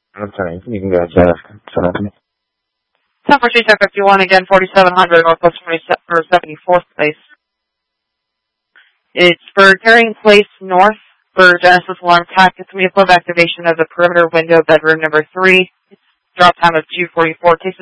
Okay, you can go ahead, Jennifer. 10 for Cheetah 51, again, 4700 Northwest 74th Place. It's for carrying place north for Genesis Alarm TAC. It's going to be a flip activation of the perimeter window bedroom number 3. It's drop time of 2:44. Takes